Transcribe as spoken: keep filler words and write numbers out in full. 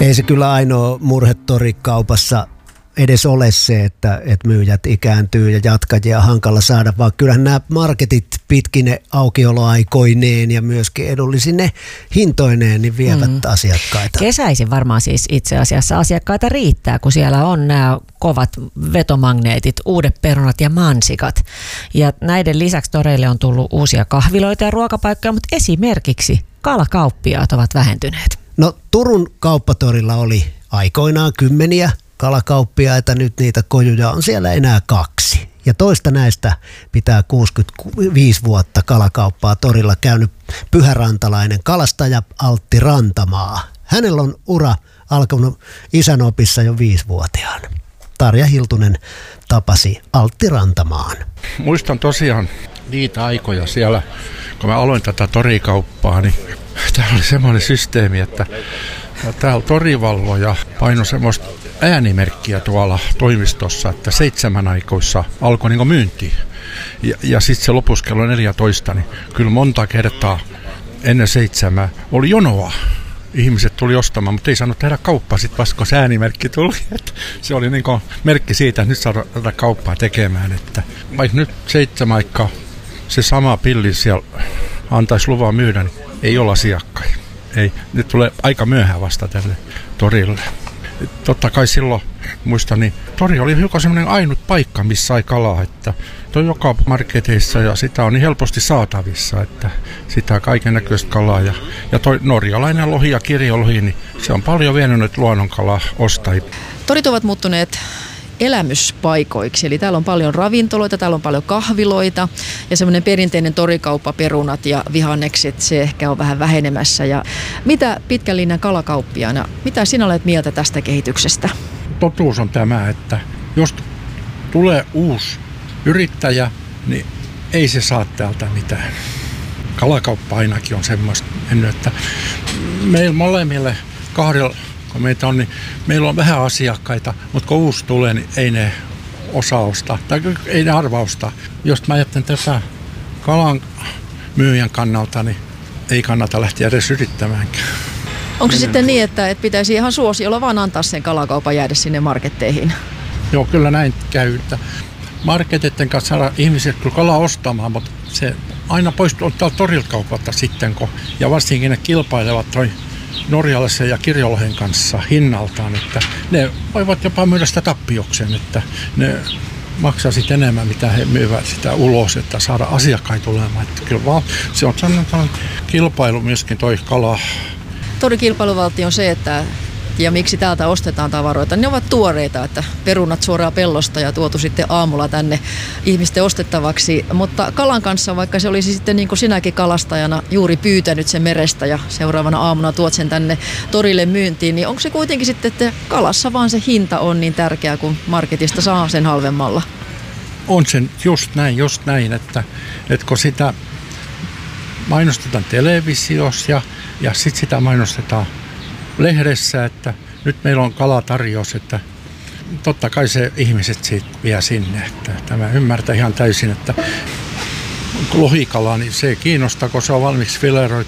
Ei se kyllä ainoa murhetorikaupassa edes ole se, että, että myyjät ikääntyy ja jatkajia on hankala saada, vaan kyllähän nämä marketit pitkine aukioloaikoineen ja myöskin edullisine hintoineen niin vievät mm. asiakkaita. Kesäisin varmaan siis itse asiassa asiakkaita riittää, kun siellä on nämä kovat vetomagneetit, uudet perunat ja mansikat. Ja näiden lisäksi toreille on tullut uusia kahviloita ja ruokapaikkoja, mutta esimerkiksi kalakauppiaat ovat vähentyneet. No Turun kauppatorilla oli aikoinaan kymmeniä kalakauppiaita, nyt niitä kojuja on siellä enää kaksi. Ja toista näistä pitää kuusikymmentäviisi vuotta kalakauppaa torilla käynyt pyhärantalainen kalastaja Altti Rantamaa. Hänellä on ura alkanut isänopissa jo viisivuotiaana. Tarja Hiltunen tapasi Altti Rantamaan. Muistan tosiaan niitä aikoja siellä, kun mä aloin tätä torikauppaa, niin täällä oli semmoinen systeemi, että täällä torivalvoja painoi semmoista äänimerkkiä tuolla toimistossa, että seitsemän aikoissa alkoi niin myynti. Ja, ja sitten se lopussa kello neljätoista, niin kyllä monta kertaa ennen seitsemää oli jonoa. Ihmiset tuli ostamaan, mutta ei saanut tehdä kauppaa sitten vasta, kun se äänimerkki tuli. Että se oli niin merkki siitä, että nyt saadaan tätä kauppaa tekemään. Että vaikka nyt seitsemän aikaa se sama pilli siellä antaisi luvan myydä, niin ei ole asiakkaita. Ei, nyt tulee aika myöhään vasta tänne torille. Totta kai silloin, muistan, niin tori oli hiukan semmoinen ainut paikka, missä sai kalaa, että toi joka marketeissa ja sitä on niin helposti saatavissa, että sitä kaiken näköistä kalaa. Ja, ja toi norjalainen lohi ja kirjolohi, niin se on paljon vienyt nyt luonnonkalaa ostajia. Torit ovat muuttuneet elämyspaikoiksi, eli täällä on paljon ravintoloita, täällä on paljon kahviloita ja semmoinen perinteinen torikauppa, perunat ja vihannekset, se ehkä on vähän vähenemässä. Ja mitä pitkän linjan kalakauppiaana, mitä sinä olet mieltä tästä kehityksestä? Totuus on tämä, että jos tulee uusi yrittäjä, niin ei se saa täältä mitään. Kalakauppa ainakin on semmoista mennyt, että meillä molemmille kahdella kun meitä on, niin meillä on vähän asiakkaita, mutta kun uusi tulee, niin ei ne osaa ostaa, tai ei ne arva ostaa. Jos mä ajattelen tätä kalan myyjän kannalta, niin ei kannata lähteä edes yrittämäänkään. Onko se sitten niin, että, että pitäisi ihan suosiolla vaan antaa sen kalakaupan jäädä sinne marketteihin? Joo, kyllä näin käy. Marketeiden kanssa saada ihmiset kyllä kalaa ostamaan, mutta se aina poistuu täältä torilta kaupalta sitten, kun, ja varsinkin ne kilpailevat toi norjalaisen ja kirjolohen kanssa hinnaltaan, että ne voivat jopa myydä sitä tappiokseen, että ne maksaa sitten enemmän, mitä he myyvät sitä ulos, että saada asiakkaita tulemaan. Että kyllä vaan se on sellainen kilpailu myöskin toi kala. Torikilpailuvaltti on se, että ja miksi täältä ostetaan tavaroita, ne ovat tuoreita, että perunat suoraan pellosta ja tuotu sitten aamulla tänne ihmisten ostettavaksi. Mutta kalan kanssa, vaikka se olisi sitten niin kuin sinäkin kalastajana juuri pyytänyt sen merestä ja seuraavana aamuna tuot sen tänne torille myyntiin, niin onko se kuitenkin sitten, että kalassa vaan se hinta on niin tärkeä, kun marketista saa sen halvemmalla? On sen just näin, just näin, että, että kun sitä mainostetaan televisiossa ja, ja sitten sitä mainostetaan lehdessä, että nyt meillä on kalatarjous, että totta kai se ihmiset siitä vie sinne. Että tämä ymmärtää ihan täysin, että lohikala, niin se kiinnostaa, kun se on valmiiksi fileroitu